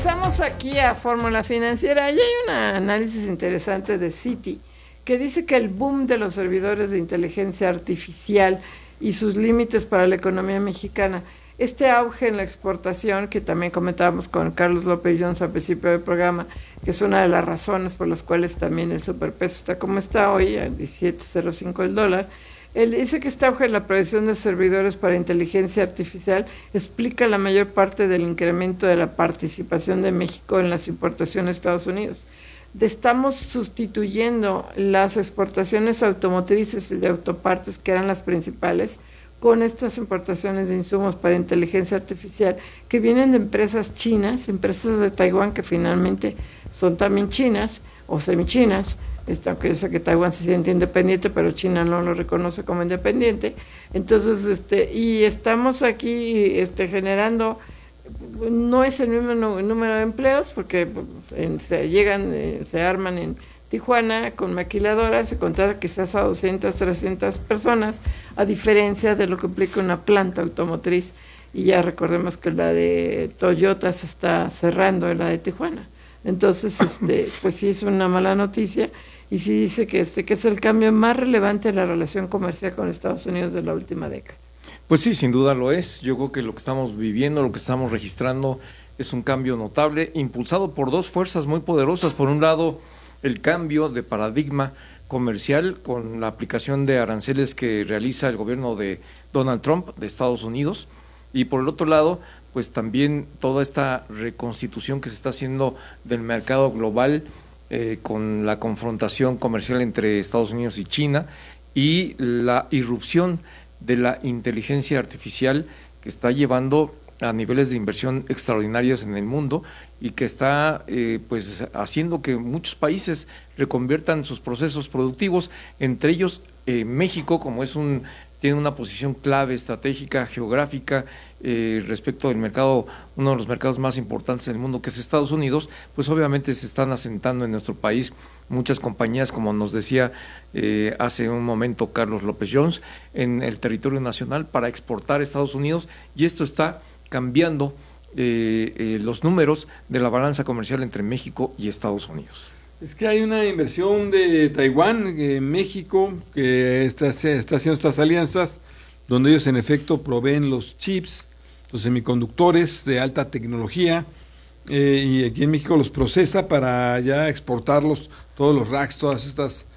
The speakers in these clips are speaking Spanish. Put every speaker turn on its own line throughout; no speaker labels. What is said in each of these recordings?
Regresamos aquí a Fórmula Financiera y hay un análisis interesante de Citi que dice que el boom de los servidores de inteligencia artificial y sus límites para la economía mexicana, este auge en la exportación que también comentábamos con Carlos López Jones al principio del programa, que es una de las razones por las cuales también el superpeso está como está hoy, a 17.05 el dólar. Él dice que este auge en la provisión de servidores para inteligencia artificial explica la mayor parte del incremento de la participación de México en las importaciones de Estados Unidos. Estamos sustituyendo las exportaciones automotrices y de autopartes, que eran las principales, con estas importaciones de insumos para inteligencia artificial que vienen de empresas chinas, empresas de Taiwán que finalmente son también chinas o semichinas, aunque yo sé que Taiwán se siente independiente, pero China no lo reconoce como independiente. Entonces, y estamos aquí generando, no es el mismo número de empleos, porque se arman en Tijuana con maquiladoras, se contrata quizás a 200, 300 personas, a diferencia de lo que implica una planta automotriz, y ya recordemos que la de Toyota se está cerrando, la de Tijuana. Entonces, pues sí es una mala noticia, y sí dice que es el cambio más relevante en la relación comercial con Estados Unidos de la última década.
Pues sí, sin duda lo es. Yo creo que lo que estamos viviendo, lo que estamos registrando es un cambio notable, impulsado por dos fuerzas muy poderosas. Por un lado, el cambio de paradigma comercial con la aplicación de aranceles que realiza el gobierno de Donald Trump de Estados Unidos, y por el otro lado, pues también toda esta reconstitución que se está haciendo del mercado global con la confrontación comercial entre Estados Unidos y China, y la irrupción de la inteligencia artificial que está llevando a niveles de inversión extraordinarios en el mundo y que está pues haciendo que muchos países reconviertan sus procesos productivos, entre ellos México, como tiene una posición clave estratégica, geográfica, respecto del mercado, uno de los mercados más importantes del mundo, que es Estados Unidos. Pues obviamente se están asentando en nuestro país muchas compañías, como nos decía hace un momento Carlos López Jones, en el territorio nacional para exportar a Estados Unidos, y esto está cambiando los números de la balanza comercial entre México y Estados Unidos.
Es que hay una inversión de Taiwán en México que está haciendo estas alianzas, donde ellos en efecto proveen los chips, los semiconductores de alta tecnología, y aquí en México los procesa para ya exportarlos, todos los racks, todas estas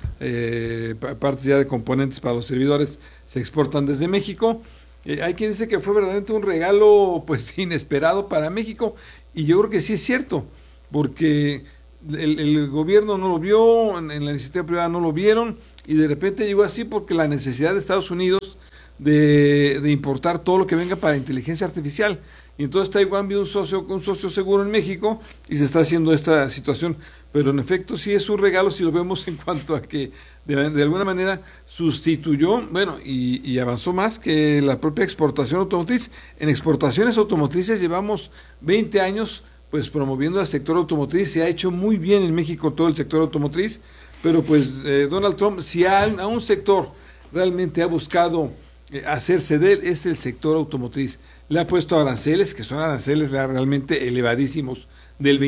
partes ya de componentes para los servidores se exportan desde México. Hay quien dice que fue verdaderamente un regalo pues inesperado para México, y yo creo que sí es cierto, porque el gobierno no lo vio, en la iniciativa privada no lo vieron, y de repente llegó así porque la necesidad de Estados Unidos de importar todo lo que venga para inteligencia artificial, y entonces Taiwán vio un socio seguro en México y se está haciendo esta situación. Pero en efecto sí es un regalo si lo vemos en cuanto a que de alguna manera sustituyó, y avanzó más que la propia exportación automotriz. En exportaciones automotrices llevamos 20 años pues promoviendo al sector automotriz. Se ha hecho muy bien en México todo el sector automotriz, pero pues Donald Trump, si a un sector realmente ha buscado hacerse de él, es el sector automotriz. Le ha puesto aranceles, que son aranceles realmente elevadísimos, del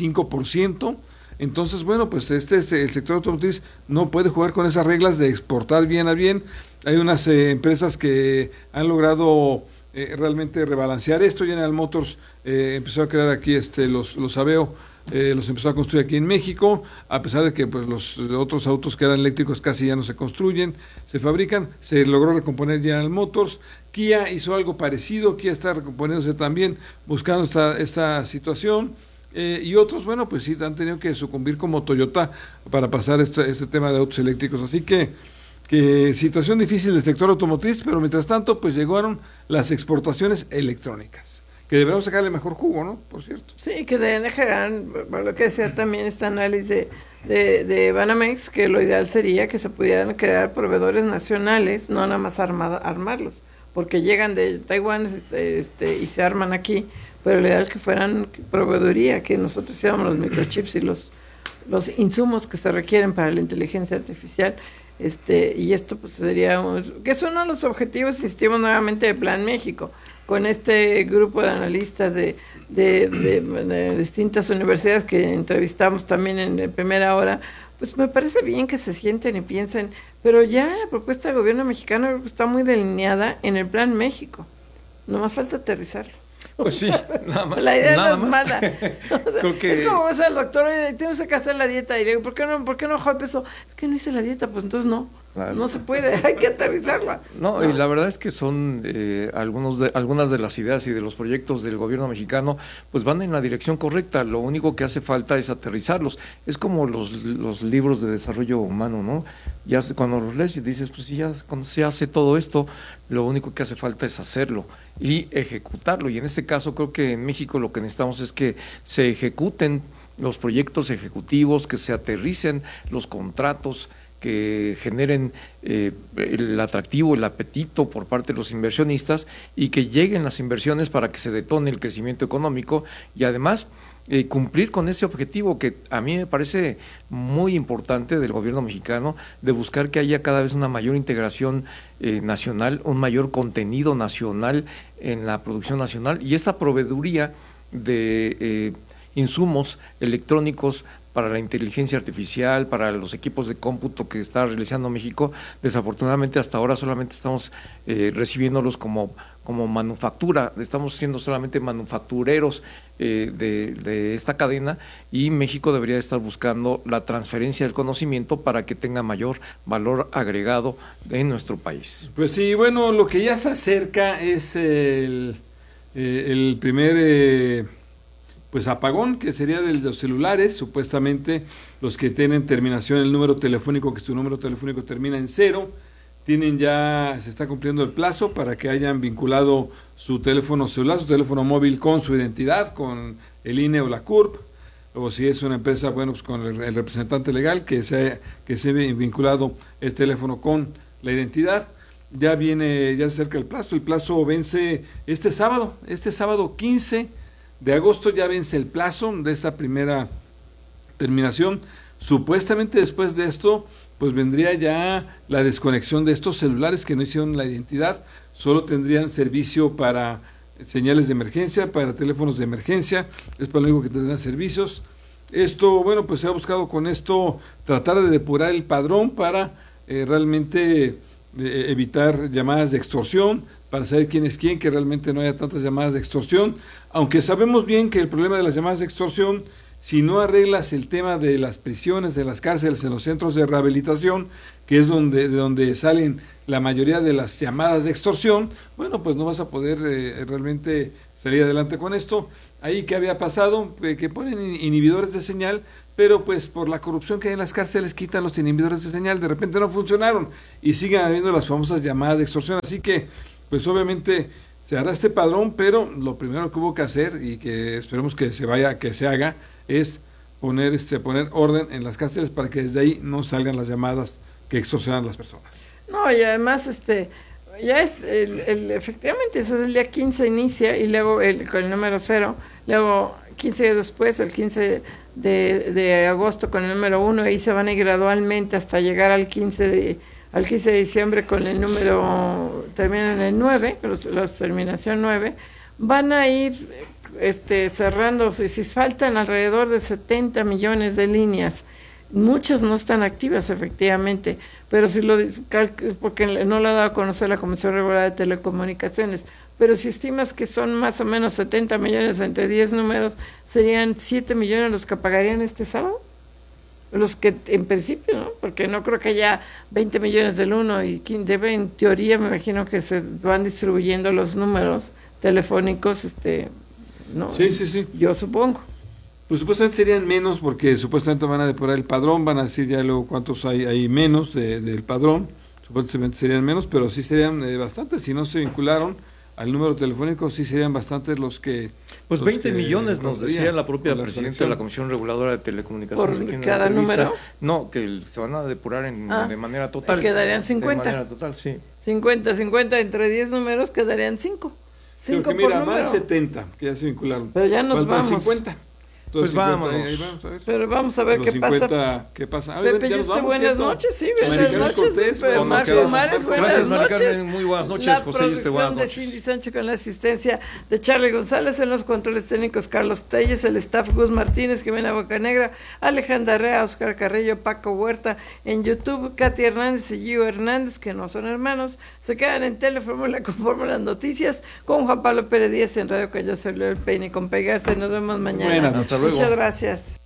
25%. Entonces, pues el sector automotriz no puede jugar con esas reglas de exportar bien a bien. Hay unas empresas que han logrado realmente rebalancear esto. General Motors empezó a crear aquí los Aveo, los empezó a construir aquí en México, a pesar de que pues los otros autos que eran eléctricos casi ya no se construyen, se fabrican. Se logró recomponer General Motors. Kia hizo algo parecido, Kia está recomponiéndose también, buscando esta situación. Y otros, pues sí, han tenido que sucumbir como Toyota para pasar este tema de autos eléctricos. Así que situación difícil del sector automotriz, pero mientras tanto, pues llegaron las exportaciones electrónicas, que deberán sacarle mejor jugo, ¿no? Por cierto.
Sí, que deben generar, por lo que decía también este análisis de Banamex, que lo ideal sería que se pudieran crear proveedores nacionales, no nada más armarlos, porque llegan de Taiwán y se arman aquí, pero lo ideal es que fueran proveeduría, que nosotros hiciéramos los microchips y los insumos que se requieren para la inteligencia artificial. Y esto pues sería, que es uno de los objetivos, insistimos nuevamente, de Plan México, con este grupo de analistas de de distintas universidades que entrevistamos también en primera hora, pues me parece bien que se sienten y piensen, pero ya la propuesta del gobierno mexicano está muy delineada en el Plan México. No más falta aterrizarlo.
Pues sí, nada más.
La idea
nada
no es
más.
mala. O sea,
Creo que...
Es como vas al doctor, oye, tenemos que hacer la dieta. Y le digo, ¿por qué no bajó de peso? Es que no hice la dieta, pues entonces no.
Claro.
No se puede, hay que aterrizarla.
No, y la verdad es que son algunas de las ideas y de los proyectos del gobierno mexicano, pues van en la dirección correcta. Lo único que hace falta es aterrizarlos. Es como los libros de desarrollo humano, ¿no? Ya cuando los lees y dices, pues sí, ya cuando se hace todo esto, lo único que hace falta es hacerlo y ejecutarlo. Y en este caso creo que en México lo que necesitamos es que se ejecuten los proyectos ejecutivos, que se aterricen los contratos, que generen el atractivo, el apetito por parte de los inversionistas y que lleguen las inversiones para que se detone el crecimiento económico y además cumplir con ese objetivo que a mí me parece muy importante del gobierno mexicano, de buscar que haya cada vez una mayor integración nacional, un mayor contenido nacional en la producción nacional y esta proveeduría de insumos electrónicos para la inteligencia artificial, para los equipos de cómputo que está realizando México. Desafortunadamente hasta ahora solamente estamos recibiéndolos como manufactura, estamos siendo solamente manufactureros de esta cadena y México debería estar buscando la transferencia del conocimiento para que tenga mayor valor agregado en nuestro país.
Pues sí, bueno, lo que ya se acerca es el primer... pues apagón, que sería de los celulares, supuestamente los que tienen terminación, el número telefónico, que su número telefónico termina en 0, tienen ya, se está cumpliendo el plazo para que hayan vinculado su teléfono celular, su teléfono móvil con su identidad, con el INE o la CURP, o si es una empresa, bueno, pues con el representante legal, que se ha vinculado el teléfono con la identidad. Ya se acerca el plazo vence este sábado 15 de agosto ya vence el plazo de esta primera terminación. Supuestamente después de esto, pues vendría ya la desconexión de estos celulares que no hicieron la identidad, solo tendrían servicio para señales de emergencia, para teléfonos de emergencia, es para lo único que tendrán servicios. Esto, bueno, pues se ha buscado con esto tratar de depurar el padrón para realmente evitar llamadas de extorsión, para saber quién es quién, que realmente no haya tantas llamadas de extorsión, aunque sabemos bien que el problema de las llamadas de extorsión, si no arreglas el tema de las prisiones, de las cárceles, en los centros de rehabilitación, que es de donde salen la mayoría de las llamadas de extorsión, bueno, pues no vas a poder realmente salir adelante con esto. Ahí, ¿qué había pasado? Que ponen inhibidores de señal, pero pues por la corrupción que hay en las cárceles quitan los inhibidores de señal, de repente no funcionaron y siguen habiendo las famosas llamadas de extorsión, así que pues obviamente se hará este padrón, pero lo primero que hubo que hacer y que esperemos que se haga es poner orden en las cárceles para que desde ahí no salgan las llamadas que extorsionan a las personas.
No, y además ya es efectivamente eso es el día 15 inicia y luego con el número 0, luego 15 días después, el 15 de agosto con el número 1, ahí se van a ir gradualmente hasta llegar al 15 de diciembre con el número, terminan en el 9, la terminación 9, van a ir cerrándose, si faltan alrededor de 70 millones de líneas, muchas no están activas efectivamente, pero si porque no lo ha dado a conocer la Comisión Reguladora de Telecomunicaciones, pero si estimas que son más o menos 70 millones entre 10 números, serían 7 millones los que pagarían este sábado. Los que en principio, ¿no? Porque no creo que haya 20 millones del uno y en teoría me imagino que se van distribuyendo los números telefónicos, ¿no?
Sí.
Yo supongo.
Pues supuestamente serían menos porque supuestamente van a depurar el padrón, van a decir ya luego cuántos hay menos del padrón, supuestamente serían menos, pero sí serían bastantes, si no se vincularon al número telefónico, sí serían bastantes los que...
Pues 20 millones nos decía la propia presidenta de la Comisión Reguladora de Telecomunicaciones.
¿Por cada número?
No, que se van a depurar de manera total.
Quedarían 50.
De manera total, sí.
50 entre 10 números quedarían 5. 5
por número.
Más
70 que ya se vincularon.
Pero ya nos
faltan
vamos.
50.
Pues vámonos.
Ahí vamos a ver.
Pero vamos a ver qué pasa.
¿Qué pasa?
Pepe,
ya
y
nos
buenas
¿cierto?
noches, sí,
Maricarmen
buenas noches.
Cortés,
Pepe,
nos
Marco
quedamos.
Mares, buenas
Gracias, Mari
noches.
Carmen, muy buenas noches,
La
José, y usted,
producción
buenas
de
noches.
Cindy Sánchez con la asistencia de Charlie González, en los controles técnicos Carlos Telles, el staff Gus Martínez, Jimena Bocanegra, Alejandra Rea, Oscar Carrillo, Paco Huerta, en YouTube, Katy Hernández y Gio Hernández, que no son hermanos, se quedan en Telefórmula con Fórmula Noticias, con Juan Pablo Pérez Díaz en Radio Cayo Leo el Peine, con Pegarse. Nos vemos mañana.
Buenas noches.
Hasta luego.
Muchas gracias.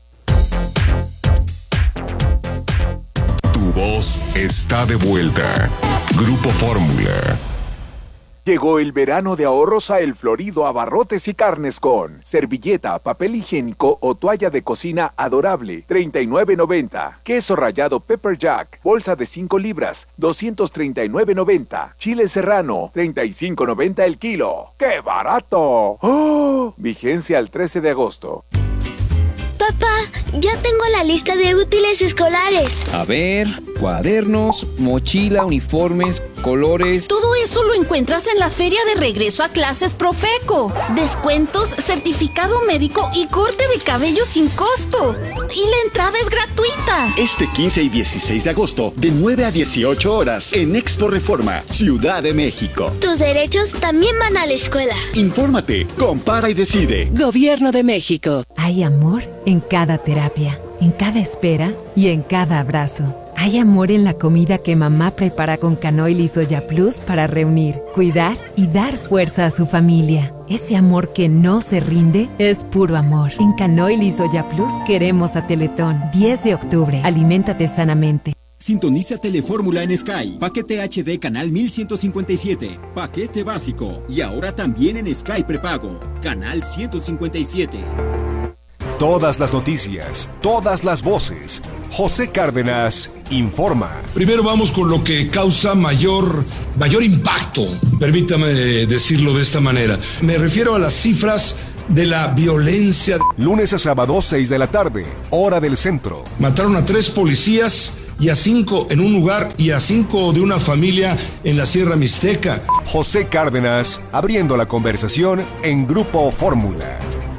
Tu voz está de vuelta. Grupo Fórmula.
Llegó el verano de ahorros a El Florido Abarrotes y Carnes con servilleta, papel higiénico o toalla de cocina adorable, $39.90. Queso rallado Pepper Jack, bolsa de 5 libras, $239.90. Chile serrano, $35.90 el kilo. ¡Qué barato! ¡Oh! Vigencia al 13 de agosto.
Papá, ya tengo la lista de útiles escolares.
A ver, cuadernos, mochila, uniformes, colores.
Todo eso lo encuentras en la feria de regreso a clases Profeco. Descuentos, certificado médico y corte de cabello sin costo. Y la entrada es gratuita.
Este 15 y 16 de agosto, de 9 a 18 horas, en Expo Reforma, Ciudad de México.
Tus derechos también van a la escuela.
Infórmate, compara y decide.
Gobierno de México.
Hay amor en cada terapia, en cada espera y en cada abrazo. Hay amor en la comida que mamá prepara con Canoil y Soya Plus para reunir, cuidar y dar fuerza a su familia. Ese amor que no se rinde es puro amor. En Canoil y Soya Plus queremos a Teletón. 10 de octubre. Aliméntate sanamente.
Sintoniza Telefórmula en Sky. Paquete HD canal 1157. Paquete básico. Y ahora también en Sky prepago. Canal 157.
Todas las noticias, todas las voces. José Cárdenas informa.
Primero vamos con lo que causa mayor impacto, permítame decirlo de esta manera. Me refiero a las cifras de la violencia.
Lunes a sábado, 6 de la tarde, hora del centro.
Mataron a 3 policías y a 5 en un lugar y a 5 de una familia en la Sierra Mixteca.
José Cárdenas abriendo la conversación en Grupo Fórmula.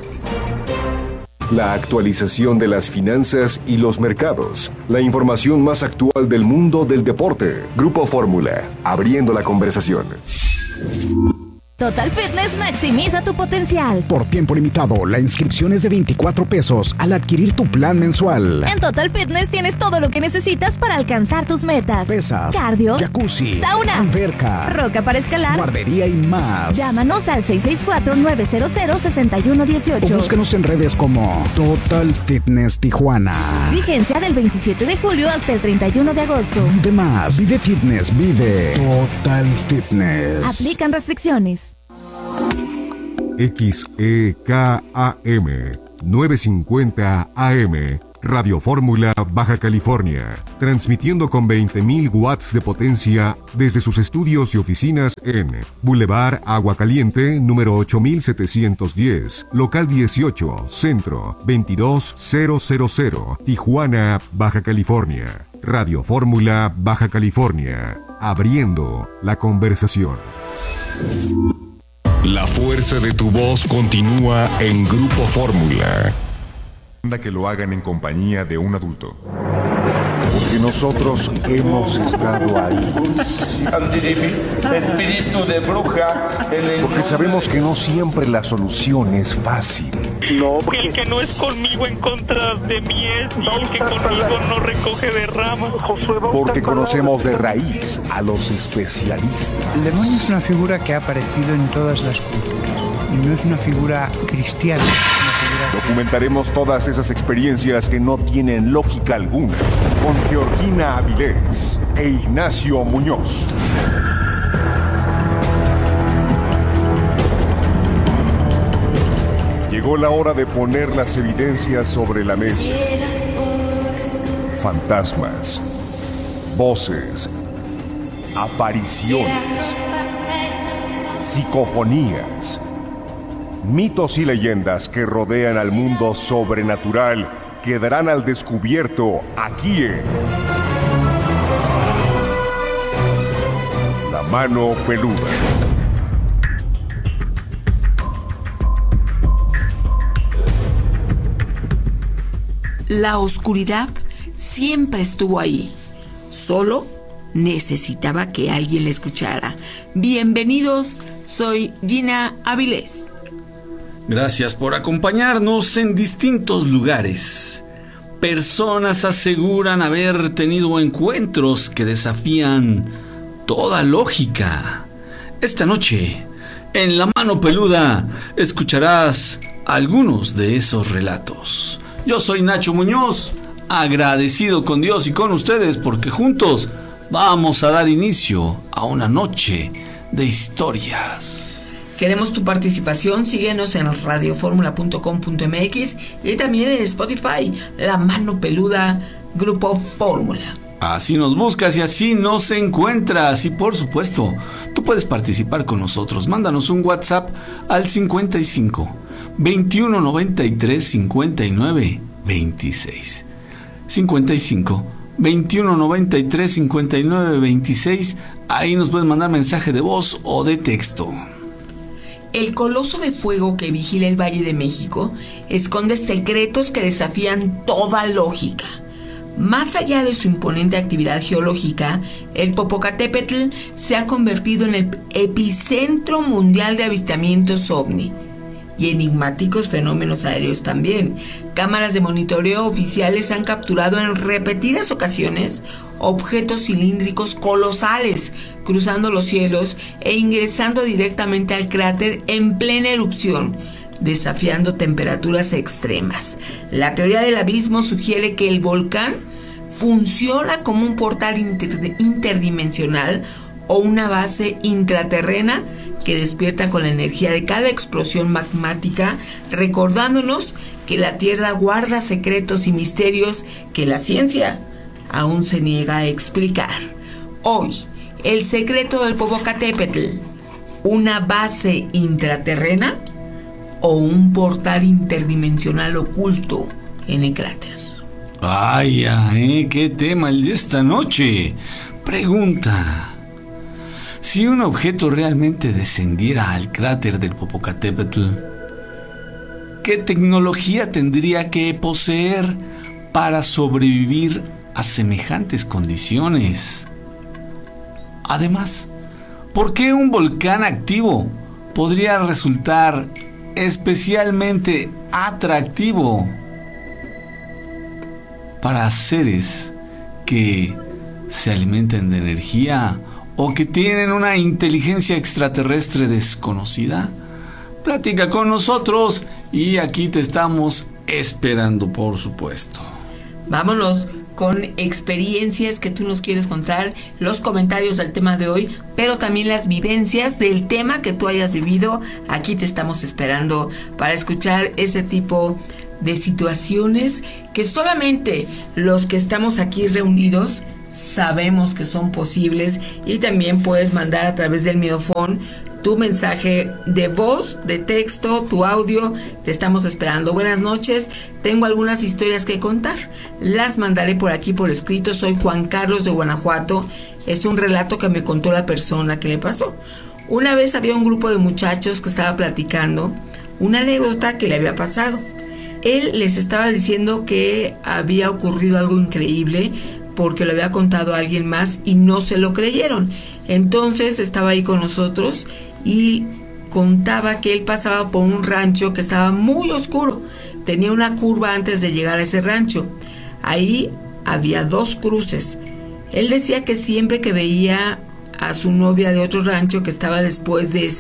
La actualización de las finanzas y los mercados. La información más actual del mundo del deporte. Grupo Fórmula, abriendo la conversación.
Total Fitness maximiza tu potencial.
Por tiempo limitado, la inscripción es de $24 al adquirir tu plan mensual.
En Total Fitness tienes todo lo que necesitas para alcanzar tus metas.
Pesas,
cardio,
jacuzzi,
sauna,
alberca,
roca para escalar,
guardería y más.
Llámanos al 664-900-6118.
O búscanos en redes como Total Fitness Tijuana.
Vigencia del 27 de julio hasta el 31 de agosto.
Vive más, vive fitness, vive Total Fitness.
Aplican restricciones.
XEKAM 950 AM Radio Fórmula Baja California, transmitiendo con 20.000 watts de potencia desde sus estudios y oficinas en Boulevard Agua Caliente, número 8710, local 18, centro 22000, Tijuana, Baja California. Radio Fórmula Baja California, abriendo la conversación.
La fuerza de tu voz continúa en Grupo Fórmula.
Que lo hagan en compañía de un adulto. Porque nosotros hemos estado ahí.
Espíritu de bruja.
Porque sabemos que no siempre la solución es fácil.
No, el que no es conmigo en contra de mí es, y el que conmigo no recoge de ramas.
Porque conocemos de raíz a los especialistas.
El demonio es una figura que ha aparecido en todas las culturas. Y no es una figura cristiana.
Documentaremos todas esas experiencias que no tienen lógica alguna con Georgina Avilés e Ignacio Muñoz. Llegó la hora de poner las evidencias sobre la mesa. Fantasmas, voces, apariciones, psicofonías, mitos y leyendas que rodean al mundo sobrenatural quedarán al descubierto aquí en La Mano Peluda.
La oscuridad siempre estuvo ahí. Solo necesitaba que alguien la escuchara. Bienvenidos, soy Gina Avilés.
Gracias por acompañarnos en distintos lugares. Personas aseguran haber tenido encuentros que desafían toda lógica. Esta noche, en La Mano Peluda, escucharás algunos de esos relatos. Yo soy Nacho Muñoz, agradecido con Dios y con ustedes porque juntos vamos a dar inicio a una noche de historias.
Queremos tu participación, síguenos en radioformula.com.mx y también en Spotify, La Mano Peluda, Grupo Fórmula.
Así nos buscas y así nos encuentras. Y por supuesto, tú puedes participar con nosotros. Mándanos un WhatsApp al 55 21 93 59 26. 55 21 93 59 26. Ahí nos puedes mandar mensaje de voz o de texto.
El coloso de fuego que vigila el Valle de México esconde secretos que desafían toda lógica. Más allá de su imponente actividad geológica, el Popocatépetl se ha convertido en el epicentro mundial de avistamientos ovni y enigmáticos fenómenos aéreos también. Cámaras de monitoreo oficiales han capturado en repetidas ocasiones objetos cilíndricos colosales cruzando los cielos e ingresando directamente al cráter en plena erupción, desafiando temperaturas extremas. La teoría del abismo sugiere que el volcán funciona como un portal interdimensional o una base intraterrena que despierta con la energía de cada explosión magmática, recordándonos que la Tierra guarda secretos y misterios que la ciencia aún se niega a explicar. Hoy, el secreto del Popocatépetl, ¿una base intraterrena o un portal interdimensional oculto en el cráter?
Vaya, qué tema el de esta noche. Pregunta: si un objeto realmente descendiera al cráter del Popocatépetl, ¿qué tecnología tendría que poseer para sobrevivir a semejantes condiciones? Además, ¿por qué un volcán activo podría resultar especialmente atractivo para seres que se alimentan de energía o que tienen una inteligencia extraterrestre desconocida? Platica con nosotros y aquí te estamos esperando, por supuesto.
Vámonos con experiencias que tú nos quieres contar, los comentarios del tema de hoy, pero también las vivencias del tema que tú hayas vivido. Aquí te estamos esperando para escuchar ese tipo de situaciones que solamente los que estamos aquí reunidos sabemos que son posibles. Y también puedes mandar a través del Midofón tu mensaje de voz, de texto, tu audio. Te estamos esperando. Buenas noches, tengo algunas historias que contar, las mandaré por aquí por escrito. Soy Juan Carlos de Guanajuato. Es un relato que me contó la persona que le pasó. Una vez había un grupo de muchachos que estaba platicando una anécdota que le había pasado. Él les estaba diciendo que había ocurrido algo increíble porque lo había contado a alguien más y no se lo creyeron. Entonces estaba ahí con nosotros y contaba que él pasaba por un rancho que estaba muy oscuro. Tenía una curva antes de llegar a ese rancho. Ahí había 2 cruces. Él decía que siempre que veía a su novia de otro rancho que estaba después de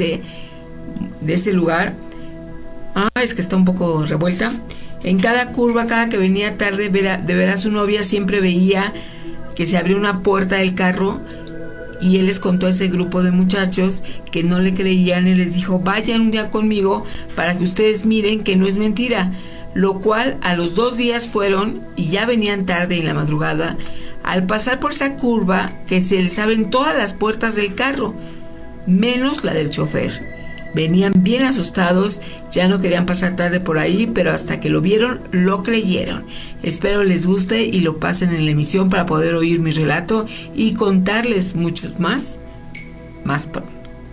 ese lugar, es que está un poco revuelta. En cada curva, cada que venía tarde de ver a su novia, siempre veía que se abrió una puerta del carro. Y él les contó a ese grupo de muchachos que no le creían y les dijo: vayan un día conmigo para que ustedes miren que no es mentira. Lo cual a los 2 días fueron y ya venían tarde en la madrugada. Al pasar por esa curva, que se les abren todas las puertas del carro, menos la del chofer. Venían bien asustados, ya no querían pasar tarde por ahí, pero hasta que lo vieron, lo creyeron. Espero les guste y lo pasen en la emisión para poder oír mi relato y contarles muchos más pronto.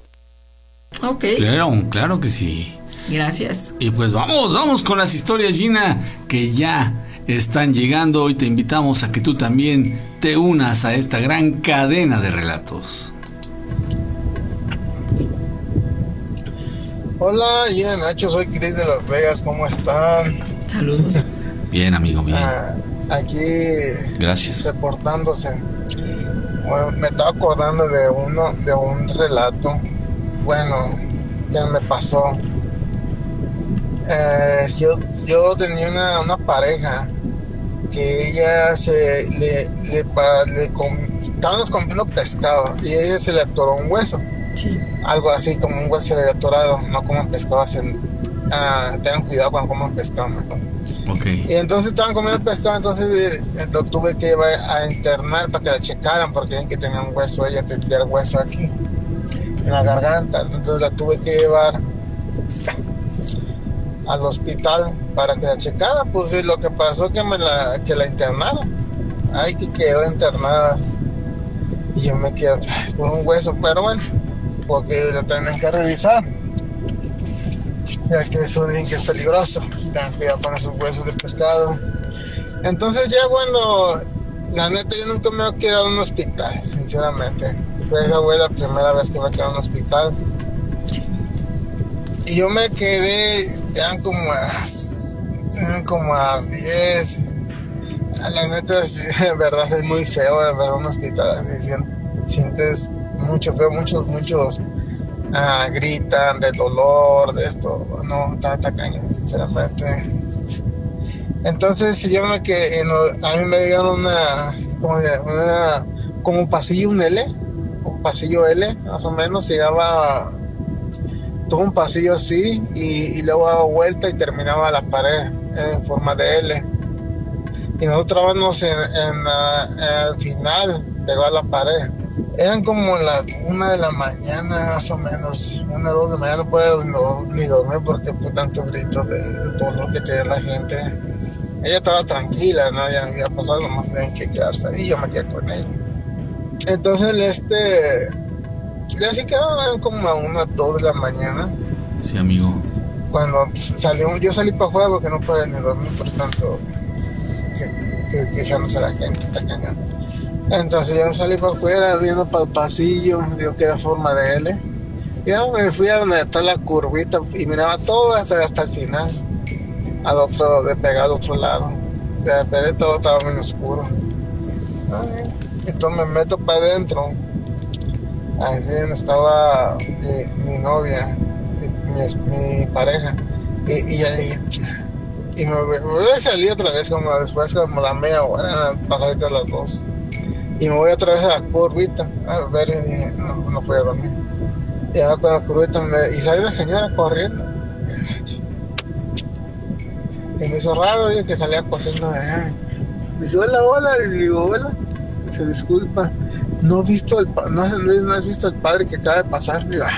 Ok.
Claro que sí.
Gracias.
Y pues vamos con las historias, Gina, que ya están llegando y te invitamos a que tú también te unas a esta gran cadena de relatos.
Hola, Nacho, soy Cris de Las Vegas, ¿cómo están?
Saludos.
Bien, amigo, bien.
Aquí
gracias.
Reportándose. Bueno, me estaba acordando de un relato, bueno, que me pasó. Yo tenía una pareja que ella estábamos comiendo pescado y a ella se le atoró un hueso.
Sí.
Algo así como un hueso de atorado. No coman pescado, tengan cuidado cuando coman pescado mejor.
Okay.
Y entonces estaban comiendo pescado, entonces lo tuve que llevar a internar para que la checaran porque que tenía un hueso, ella tenía el hueso aquí en la garganta, entonces la tuve que llevar al hospital para que la checaran. Pues sí, lo que pasó que la internaron, ay, que quedó internada y yo me quedé por un hueso, pero bueno, porque lo tienen que revisar, ya que eso dicen que es peligroso. Tengan cuidado con esos huesos de pescado. Entonces ya cuando, la neta, yo nunca me he quedado en un hospital, sinceramente. Esa fue la primera vez que me quedé en un hospital. Y yo me quedé, eran como a 10. La neta, en verdad es muy feo de ver un hospital. Sientes mucho feo, muchos gritan de dolor, de esto. No, está cañón, sinceramente. Entonces yo me quedé, a mí me dieron como un pasillo, un pasillo L, más o menos, llegaba todo un pasillo así y luego daba vuelta y terminaba la pared en forma de L. Y nosotros estábamos al final, pegado a la pared. Eran como las 1 de la mañana, más o menos, 1 o 2 de la mañana, no puedo ni dormir porque pues tantos gritos de dolor que tenía la gente. Ella estaba tranquila, ¿no? Ya había pasado, nomás tenían que quedarse ahí, yo me quedé con ella. Entonces, ya sí quedaban como a 1 o 2 de la mañana.
Sí, amigo.
Cuando yo salí para afuera porque no podía ni dormir, por tanto, quejándose a la gente, está cañón. Entonces yo salí para afuera, viendo para el pasillo, digo que era forma de L. Y ya me fui a donde está la curvita y miraba todo hasta el final, pegado al otro lado. Pero todo estaba muy oscuro. Entonces me meto para adentro. Así estaba mi novia, mi pareja. Y me voy a salir otra vez, después como la media hora, pasaditas las 2. Y me voy otra vez a la curvita a ver, y dije, no podía dormir. Y ahora con la curvita y sale una señora corriendo. Y me hizo raro, que salía corriendo de allá. Dice, hola, y digo, hola. Dice, disculpa, no has visto el padre que acaba de pasar. Digo,